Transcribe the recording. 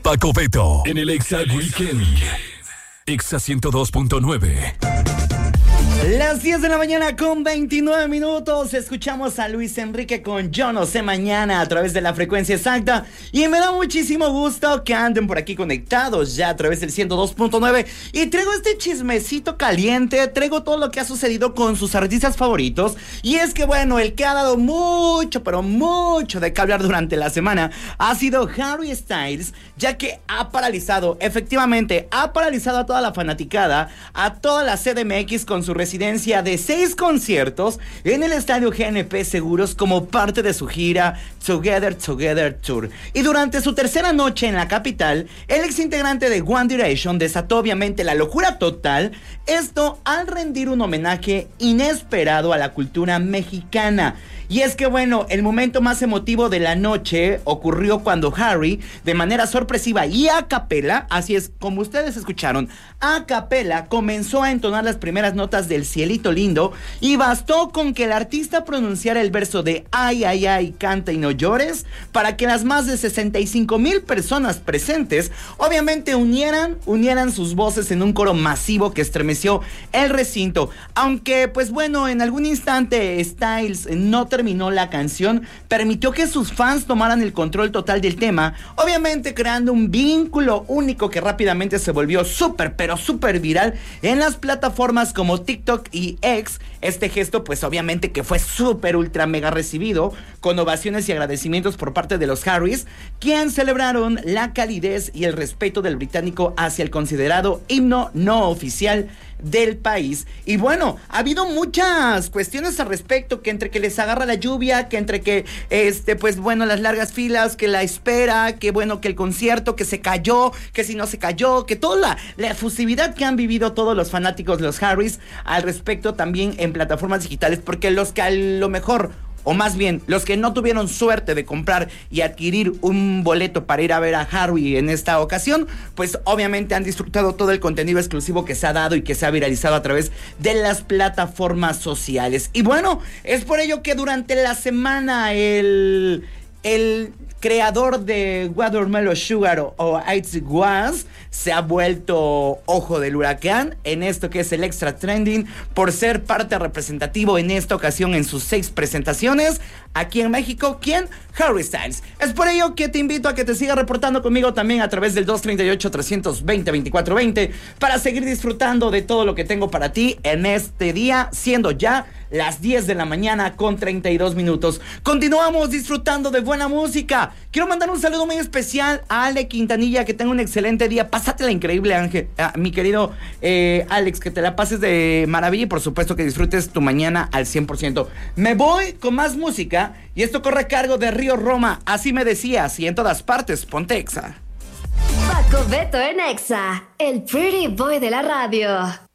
Paco Beto en el Exa Weekend. Exa 102.9. Las 10 de la mañana con 29 minutos. Escuchamos a Luis Enrique con Yo No Sé Mañana a través de la frecuencia exacta. Y me da muchísimo gusto que anden por aquí conectados ya a través del 102.9. Y traigo este chismecito caliente. Traigo todo lo que ha sucedido con sus artistas favoritos. Y es que bueno, el que ha dado mucho, pero mucho de qué hablar durante la semana ha sido Harry Styles, ya que ha paralizado, efectivamente, ha paralizado a toda la fanaticada, a toda la CDMX con su residencia de 6 conciertos en el estadio GNP Seguros como parte de su gira Together Tour. Y durante su tercera noche en la capital, el ex integrante de One Direction desató obviamente la locura total, esto al rendir un homenaje inesperado a la cultura mexicana. Y es que bueno, el momento más emotivo de la noche ocurrió cuando Harry, de manera sorpresiva y a capela, así es como ustedes escucharon, a capela comenzó a entonar las primeras notas del Cielito Lindo, y bastó con que el artista pronunciara el verso de ay, ay, ay, canta y no llores, para que las más de 65,000 personas presentes obviamente unieran sus voces en un coro masivo que estremeció el recinto. Aunque pues bueno, en algún instante Styles no terminó la canción, permitió que sus fans tomaran el control total del tema, obviamente creando un vínculo único que rápidamente se volvió súper viral en las plataformas como TikTok y X. Este gesto pues obviamente que fue súper ultra mega recibido, con ovaciones y agradecimientos por parte de los Harrys, quienes celebraron la calidez y el respeto del británico hacia el considerado himno no oficial del país. Y bueno, ha habido muchas cuestiones al respecto, que entre que les agarra la lluvia, que entre que pues bueno, las largas filas, que la espera, que bueno, que el concierto, que se cayó, que si no se cayó, que toda la efusividad que han vivido todos los fanáticos de los Harrys al respecto también en plataformas digitales, porque los que a lo mejor, o más bien, los que no tuvieron suerte de comprar y adquirir un boleto para ir a ver a Harry en esta ocasión, pues obviamente han disfrutado todo el contenido exclusivo que se ha dado y que se ha viralizado a través de las plataformas sociales. Y bueno, es por ello que durante la semana el creador de Watermelon Sugar o It Was se ha vuelto ojo del huracán en esto que es el Extra Trending por ser parte representativo en esta ocasión en sus 6 presentaciones aquí en México. ¿Quién? Harry Styles. Es por ello que te invito a que te sigas reportando conmigo también a través del 238-320-2420 para seguir disfrutando de todo lo que tengo para ti en este día, siendo ya las 10 de la mañana con 32 minutos. Continuamos disfrutando de buena música. Quiero mandar un saludo muy especial a Ale Quintanilla, que tenga un excelente día. Pásatela increíble, Ángel. Mi querido Alex, que te la pases de maravilla y por supuesto que disfrutes tu mañana al 100%. Me voy con más música y esto corre a cargo de Río Roma. Así me decías, y en todas partes, ponte Exa. Paco Beto en Exa, el pretty boy de la radio.